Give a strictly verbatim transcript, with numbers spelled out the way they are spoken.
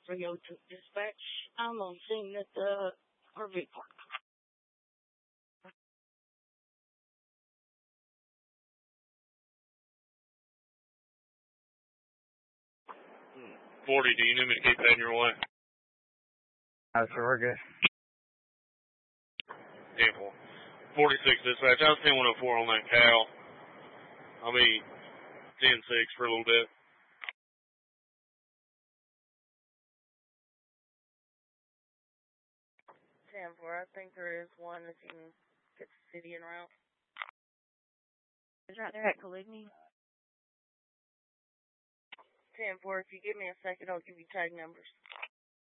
three oh two dispatch. I'm on scene at the R V park. forty, do you need me to keep heading your way? Oh, sure, we're good. ten four. forty-six dispatch. I was ten one oh four on that cow. I'll be ten six for a little bit. ten four, I think there is one if you can get the city en route. It's right there at Caligny. ten four, if you give me a second, I'll give you tag numbers.